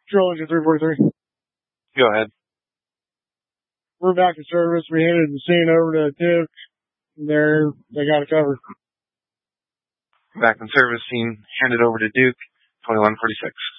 Trilogy 343. Go ahead. We're back in service. We handed the scene over to Duke. They got it covered. Back in service, scene handed over to Duke, 2146.